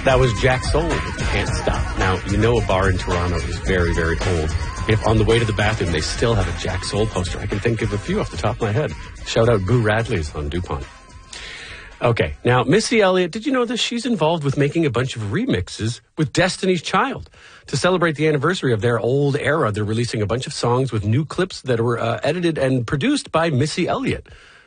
That was Jack Soul with Can't Stop. Now, you know a bar in Toronto is very, very old. If on the way to the bathroom they still have a Jack Soul poster, I can think of a few off the top of my head. Shout out Boo Radley's on DuPont. Okay, now, Missy Elliott, did you know this? She's involved with making a bunch of remixes with Destiny's Child. To celebrate the anniversary of their old era, they're releasing a bunch of songs with new clips that were edited and produced by Missy Elliott.